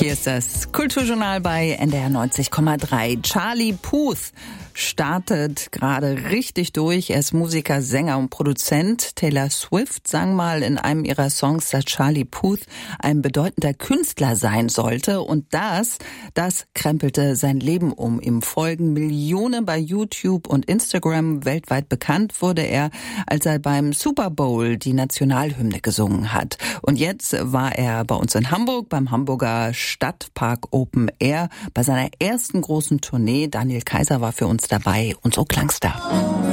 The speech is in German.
Hier ist das Kulturjournal bei NDR 90,3. Charlie Puth startet gerade richtig durch. Er ist Musiker, Sänger und Produzent. Taylor Swift sang mal in einem ihrer Songs, dass Charlie Puth ein bedeutender Künstler sein sollte. Und das krempelte sein Leben um. Ihm folgen Millionen bei YouTube und Instagram. Weltweit bekannt wurde er, als er beim Super Bowl die Nationalhymne gesungen hat. Und jetzt war er bei uns in Hamburg, beim Hamburger Stadtpark Open Air, bei seiner ersten großen Tournee. Daniel Kaiser war für uns dabei und so klang's da.